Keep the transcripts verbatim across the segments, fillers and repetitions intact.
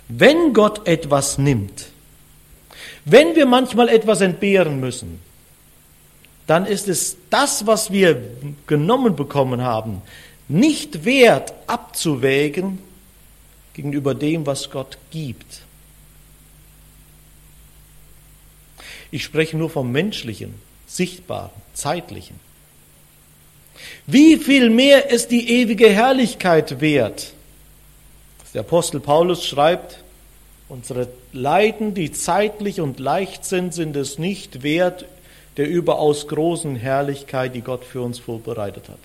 wenn Gott etwas nimmt, wenn wir manchmal etwas entbehren müssen, dann ist es das, was wir genommen bekommen haben, nicht wert abzuwägen gegenüber dem, was Gott gibt. Ich spreche nur vom Menschlichen, Sichtbaren, Zeitlichen. Wie viel mehr ist die ewige Herrlichkeit wert? Der Apostel Paulus schreibt, unsere Leiden, die zeitlich und leicht sind, sind es nicht wert der überaus großen Herrlichkeit, die Gott für uns vorbereitet hat.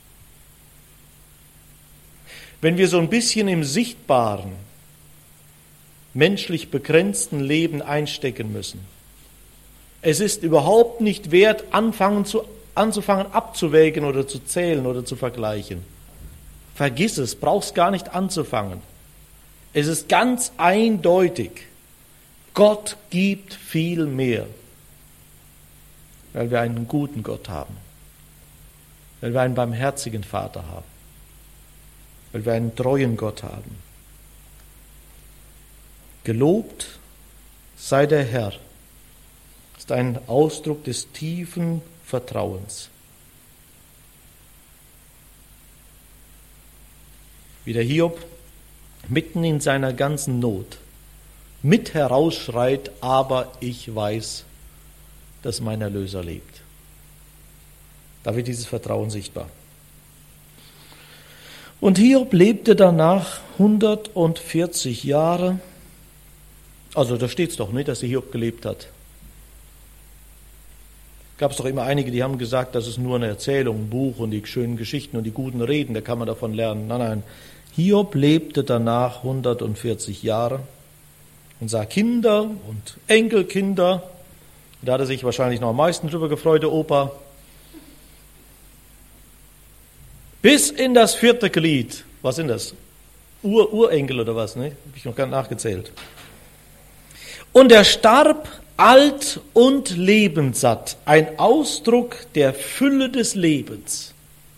Wenn wir so ein bisschen im sichtbaren, menschlich begrenzten Leben einstecken müssen, es ist überhaupt nicht wert, anfangen zu, anzufangen abzuwägen oder zu zählen oder zu vergleichen. Vergiss es, brauchst gar nicht anzufangen. Es ist ganz eindeutig, Gott gibt viel mehr, weil wir einen guten Gott haben, weil wir einen barmherzigen Vater haben, weil wir einen treuen Gott haben. Gelobt sei der Herr, ist ein Ausdruck des tiefen Vertrauens. Wie der Hiob mitten in seiner ganzen Not mit herausschreit, aber ich weiß, dass mein Erlöser lebt. Da wird dieses Vertrauen sichtbar. Und Hiob lebte danach hundertvierzig Jahre. Also da steht es doch nicht, dass der Hiob gelebt hat. Gab es doch immer einige, die haben gesagt, das ist nur eine Erzählung, ein Buch und die schönen Geschichten und die guten Reden, da kann man davon lernen. Nein, nein. Hiob lebte danach hundertvierzig Jahre und sah Kinder und Enkelkinder. Da hat er sich wahrscheinlich noch am meisten drüber gefreut, der Opa. Bis in das vierte Glied. Was sind das? Ur, Urenkel oder was? Ne? Habe ich noch gar nicht nachgezählt. Und er starb alt und lebenssatt. Ein Ausdruck der Fülle des Lebens.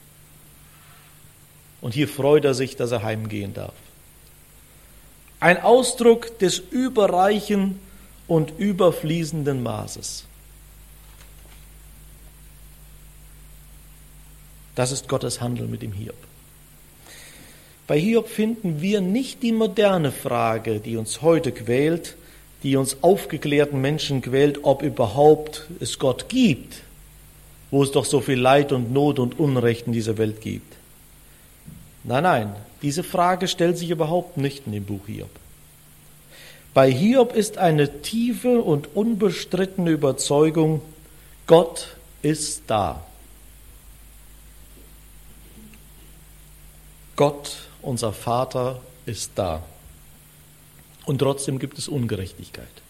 Und hier freut er sich, dass er heimgehen darf. Ein Ausdruck des überreichen und überfließenden Maßes. Das ist Gottes Handeln mit dem Hiob. Bei Hiob finden wir nicht die moderne Frage, die uns heute quält, die uns aufgeklärten Menschen quält, ob überhaupt es Gott gibt, wo es doch so viel Leid und Not und Unrecht in dieser Welt gibt. Nein, nein, diese Frage stellt sich überhaupt nicht in dem Buch Hiob. Bei Hiob ist eine tiefe und unbestrittene Überzeugung, Gott ist da. Gott, unser Vater, ist da. Und trotzdem gibt es Ungerechtigkeit.